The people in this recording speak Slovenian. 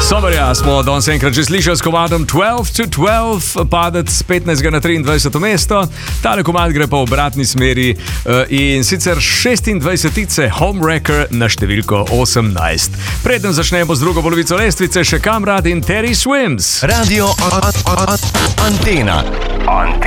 Sobarja smo danes enkrat že slišali s komadom 12 to 12, padec z 15. na 23. mesto. Tale komad gre pa v obratni smeri in sicer 26. Homewrecker na številko 18. Preden začnemo z drugo polovico lestvice, še Kamrad in Terry Swims. Radio Antena.